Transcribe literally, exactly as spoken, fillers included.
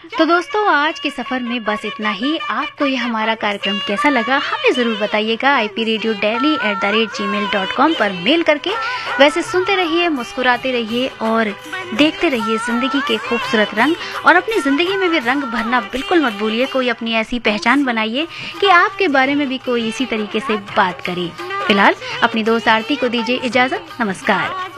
तो दोस्तों आज के सफर में बस इतना ही। आपको ये हमारा कार्यक्रम कैसा लगा हमें जरूर बताइएगा I P radio daily at the rate ji mail dot com पर मेल करके। वैसे सुनते रहिए, मुस्कुराते रहिए और देखते रहिए जिंदगी के खूबसूरत रंग। और अपनी जिंदगी में भी रंग भरना बिल्कुल मत भूलिए। कोई अपनी ऐसी पहचान बनाइए कि आपके बारे में भी कोई इसी तरीके से बात करे। फिलहाल अपनी दोस्त आरती को दीजिए इजाजत। नमस्कार।